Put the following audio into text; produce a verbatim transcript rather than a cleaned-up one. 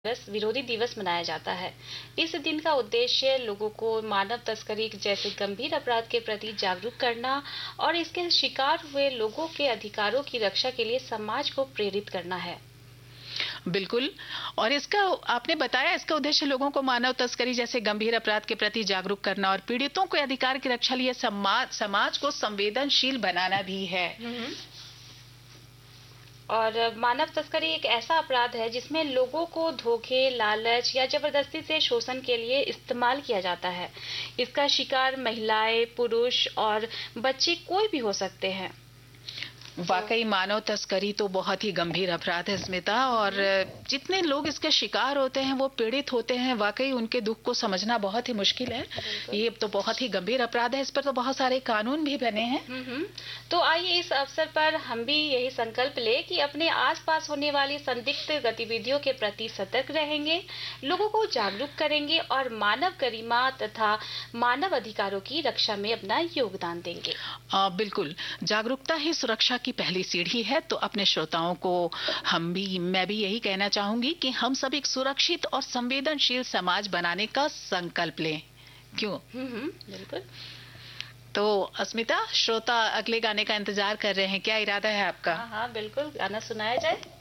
दिवस विरोधी दिवस मनाया जाता है। इस दिन का उद्देश्य लोगों को मानव तस्करी जैसे गंभीर अपराध के प्रति जागरूक करना और इसके शिकार हुए लोगों के अधिकारों की रक्षा के लिए समाज को प्रेरित करना है। बिल्कुल। और इसका आपने बताया इसका उद्देश्य लोगों को मानव तस्करी जैसे गंभीर अपराध के प्रति जागरूक करना और पीड़ितों के अधिकार की रक्षा लिए समाज समाज को संवेदनशील बनाना भी है। और मानव तस्करी एक ऐसा अपराध है जिसमें लोगों को धोखे, लालच या जबरदस्ती से शोषण के लिए इस्तेमाल किया जाता है। इसका शिकार महिलाएं, पुरुष और बच्चे कोई भी हो सकते हैं। वाकई मानव तस्करी तो बहुत ही गंभीर अपराध है स्मिता, और जितने लोग इसके शिकार होते हैं वो पीड़ित होते हैं, वाकई उनके दुख को समझना बहुत ही मुश्किल है। ये तो बहुत ही गंभीर अपराध है, इस पर तो बहुत सारे कानून भी बने हैं। तो आइए इस अवसर पर हम भी यही संकल्प ले कि अपने आसपास होने वाली संदिग्ध गतिविधियों के प्रति सतर्क रहेंगे, लोगों को जागरूक करेंगे और मानव गरिमा तथा मानव अधिकारों की रक्षा में अपना योगदान देंगे। आ, बिल्कुल, जागरूकता ही सुरक्षा की पहली सीढ़ी है। तो अपने श्रोताओं को हम भी मैं भी यही कहना चाहूंगी कि हम सब एक सुरक्षित और संवेदनशील समाज बनाने का संकल्प लें। क्यों? बिल्कुल। तो अस्मिता, श्रोता अगले गाने का इंतजार कर रहे हैं, क्या इरादा है आपका? हाँ हाँ बिल्कुल, गाना सुनाया जाए।